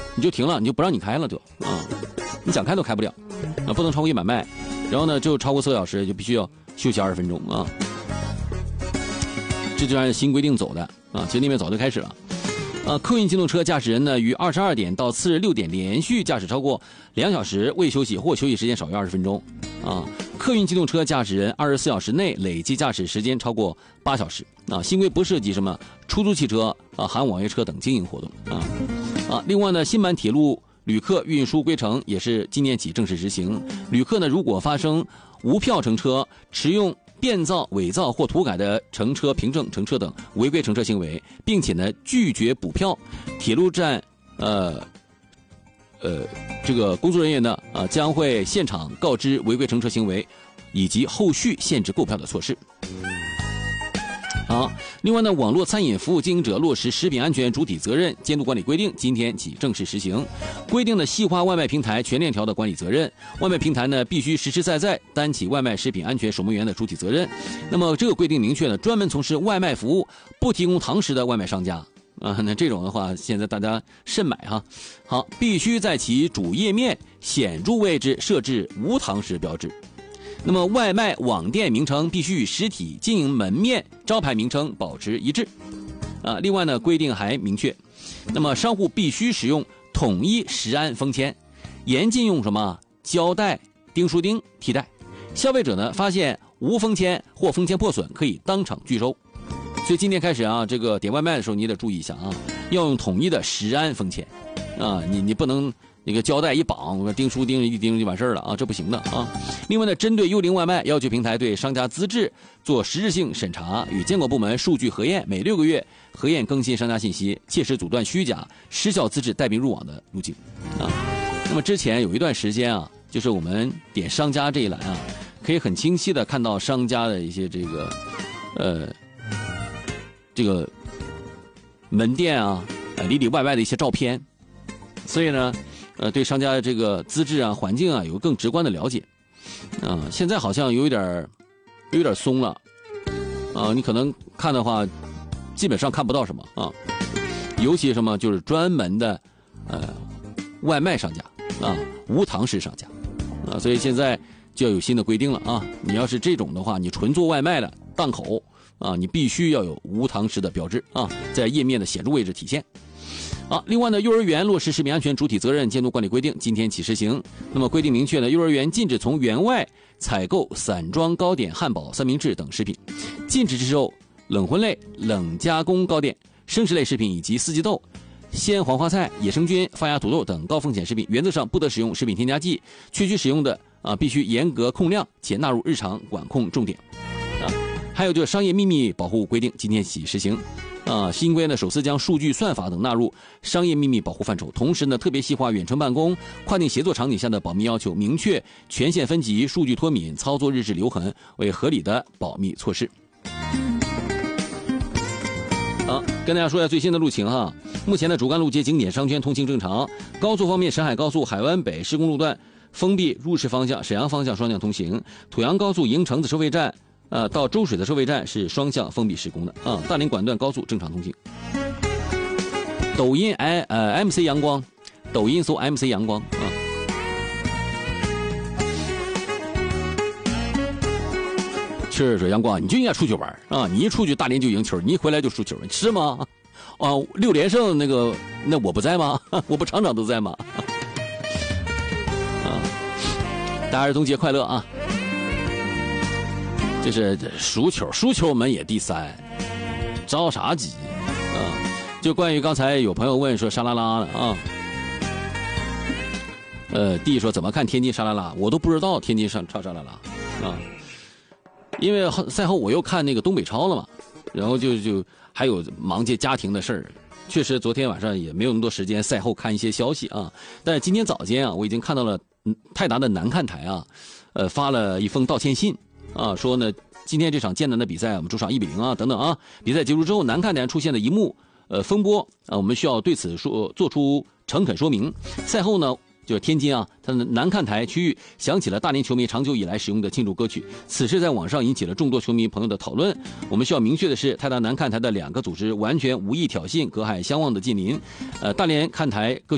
你就停了，你就不让你开了就啊，你想开都开不了，啊，不能超过100迈，然后呢，就超过4个小时就必须要休息20分钟啊。这就按新规定走的啊，其实那边早就开始了。客运机动车驾驶人呢，于22点到次日6点连续驾驶超过2小时未休息或休息时间少于20分钟啊。客运机动车驾驶人24小时内累计驾驶时间超过8小时啊。新规不涉及什么出租汽车啊、含网约车等经营活动啊。另外呢，新版铁路旅客运输规程也是今年起正式执行。旅客呢，如果发生无票乘车、持用变造、伪造或涂改的乘车凭证乘车等违规乘车行为，并且呢拒绝补票，铁路站这个工作人员呢将会现场告知违规乘车行为以及后续限制购票的措施。好，另外呢，网络餐饮服务经营者落实食品安全主体责任监督管理规定今天起正式实行，规定的细化外卖平台全链条的管理责任，外卖平台呢必须实实在在担起外卖食品安全守门员的主体责任。那么这个规定明确了，专门从事外卖服务不提供堂食的外卖商家啊，那这种的话，现在大家慎买哈。好，必须在其主页面显著位置设置无堂食标志。那么外卖网店名称必须与实体经营门面招牌名称保持一致另外呢，规定还明确，那么商户必须使用统一食安封签，严禁用什么胶带、钉书钉替代。消费者呢发现无封签或封签破损，可以当场拒收。所以今天开始啊，这个点外卖的时候你得注意一下啊，要用统一的食安封签啊，你不能那个胶带一绑，钉书钉一钉就完事儿了啊，这不行的啊。另外呢，针对幽灵外卖，要求平台对商家资质做实质性审查，与监管部门数据核验，每6个月核验更新商家信息，切实阻断虚假、失效资质带病入网的路径啊。那么之前有一段时间啊，就是我们点商家这一栏啊，可以很清晰的看到商家的一些这个门店啊，里外外的一些照片，所以呢。对商家的这个资质啊、环境啊有更直观的了解，现在好像有点松了，你可能看的话，基本上看不到什么啊，尤其什么就是专门的外卖商家啊、无堂食商家所以现在就要有新的规定了啊，你要是这种的话，你纯做外卖的档口啊，你必须要有无堂食的标志啊，在页面的显著位置体现。另外呢，幼儿园落实食品安全主体责任监督管理规定今天起实行。那么规定明确呢，幼儿园禁止从园外采购散装糕点、汉堡、三明治等食品，禁止制售冷荤类、冷加工糕点、生食类食品以及四季豆、鲜黄花菜、野生菌、发芽土豆等高风险食品，原则上不得使用食品添加剂，确需使用的必须严格控量且纳入日常管控重点。还有就是商业秘密保护规定今天起实行。新规呢首次将数据算法等纳入商业秘密保护范畴，同时呢特别细化远程办公、跨境协作场景下的保密要求，明确权限分级、数据脱敏、操作日志留痕为合理的保密措施。跟大家说一下最新的路情哈。目前的主干路街景点商圈通行正常。高速方面，沈海高速海湾北施工路段封闭入市方向、沈阳方向双向通行，濮阳高速营城子收费站到周水的收费站是双向封闭施工的大连管段高速正常通行。抖音MC 阳光，抖音搜 MC 阳光是阳光，你就应该出去玩你一出去大连就赢球，你一回来就输球，是吗？6连胜那我不在吗？我不场场都在吗？大家儿童节快乐啊！这是输球我们也第3，着啥急就关于刚才有朋友问说沙拉拉的弟说怎么看天津沙拉拉，我都不知道天津沙拉拉因为赛后我又看那个东北超了嘛，然后就还有忙些家庭的事儿，确实昨天晚上也没有那么多时间赛后看一些消息但是今天早间我已经看到了泰达的南看台发了一封道歉信说呢今天这场艰难的比赛我们主场1-0等等比赛结束之后南看台出现的一幕风波我们需要对此做出诚恳说明。赛后呢就是天津它的南看台区域响起了大连球迷长久以来使用的庆祝歌曲，此事在网上引起了众多球迷朋友的讨论。我们需要明确的是，泰达南看台的2个组织完全无意挑衅、隔海相望的近邻。大连看台歌曲